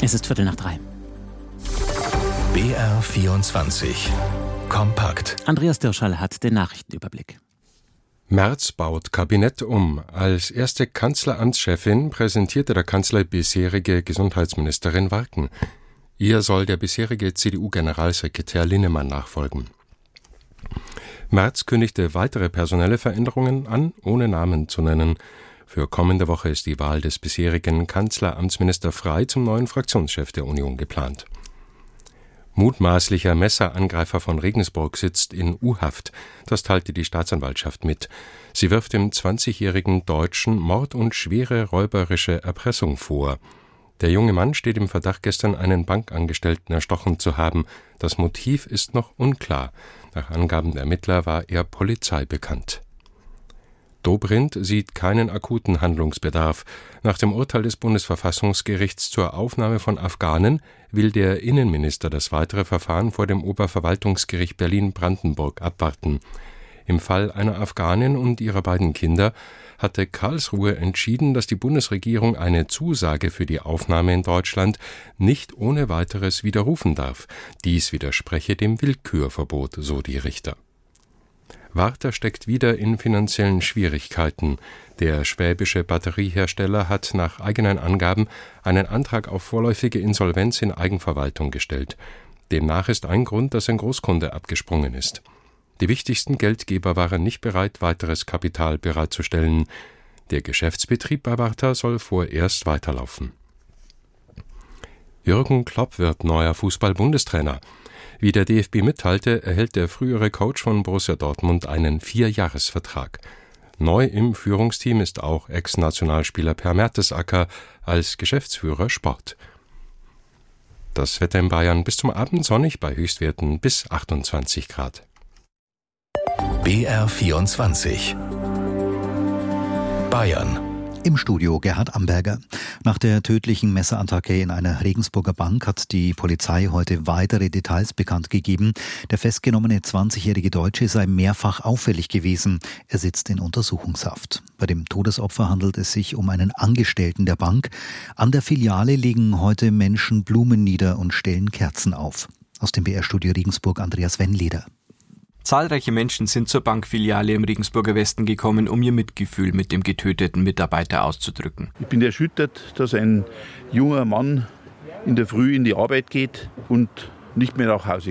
Es ist 2:15. BR24 Kompakt. Andreas Dirschall hat den Nachrichtenüberblick. Merz baut Kabinett um. Als erste Kanzleramtschefin präsentierte der Kanzler bisherige Gesundheitsministerin Warken. Ihr soll der bisherige CDU-Generalsekretär Linnemann nachfolgen. Merz kündigte weitere personelle Veränderungen an, ohne Namen zu nennen. Für kommende Woche ist die Wahl des bisherigen Kanzleramtsminister Frey zum neuen Fraktionschef der Union geplant. Mutmaßlicher Messerangreifer von Regensburg sitzt in U-Haft. Das teilte die Staatsanwaltschaft mit. Sie wirft dem 20-jährigen Deutschen Mord und schwere räuberische Erpressung vor. Der junge Mann steht im Verdacht, gestern einen Bankangestellten erstochen zu haben. Das Motiv ist noch unklar. Nach Angaben der Ermittler war er Polizei bekannt. Dobrindt sieht keinen akuten Handlungsbedarf. Nach dem Urteil des Bundesverfassungsgerichts zur Aufnahme von Afghanen will der Innenminister das weitere Verfahren vor dem Oberverwaltungsgericht Berlin-Brandenburg abwarten. Im Fall einer Afghanin und ihrer beiden Kinder hatte Karlsruhe entschieden, dass die Bundesregierung eine Zusage für die Aufnahme in Deutschland nicht ohne weiteres widerrufen darf. Dies widerspreche dem Willkürverbot, so die Richter. Warta steckt wieder in finanziellen Schwierigkeiten. Der schwäbische Batteriehersteller hat nach eigenen Angaben einen Antrag auf vorläufige Insolvenz in Eigenverwaltung gestellt. Demnach ist ein Grund, dass ein Großkunde abgesprungen ist. Die wichtigsten Geldgeber waren nicht bereit, weiteres Kapital bereitzustellen. Der Geschäftsbetrieb bei Warta soll vorerst weiterlaufen. Jürgen Klopp wird neuer Fußball-Bundestrainer. Wie der DFB mitteilte, erhält der frühere Coach von Borussia Dortmund einen 4-Jahres-Vertrag. Neu im Führungsteam ist auch Ex-Nationalspieler Per Mertesacker als Geschäftsführer Sport. Das Wetter in Bayern bis zum Abend sonnig bei Höchstwerten bis 28 Grad. BR24 Bayern. Im Studio Gerhard Amberger. Nach der tödlichen Messerattacke in einer Regensburger Bank hat die Polizei heute weitere Details bekannt gegeben. Der festgenommene 20-jährige Deutsche sei mehrfach auffällig gewesen. Er sitzt in Untersuchungshaft. Bei dem Todesopfer handelt es sich um einen Angestellten der Bank. An der Filiale legen heute Menschen Blumen nieder und stellen Kerzen auf. Aus dem BR-Studio Regensburg Andreas Wennleder. Zahlreiche Menschen sind zur Bankfiliale im Regensburger Westen gekommen, um ihr Mitgefühl mit dem getöteten Mitarbeiter auszudrücken. Ich bin erschüttert, dass ein junger Mann in der Früh in die Arbeit geht und nicht mehr nach Hause